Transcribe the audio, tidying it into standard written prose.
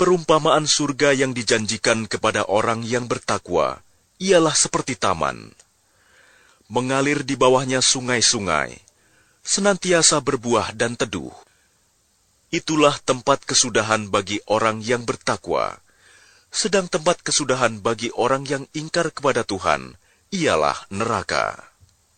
Perumpamaan surga yang dijanjikan kepada orang yang bertakwa ialah seperti taman. Mengalir di bawahnya sungai-sungai, senantiasa berbuah dan teduh. Itulah tempat kesudahan bagi orang yang bertakwa. Sedang tempat kesudahan bagi orang yang ingkar kepada Tuhan ialah neraka.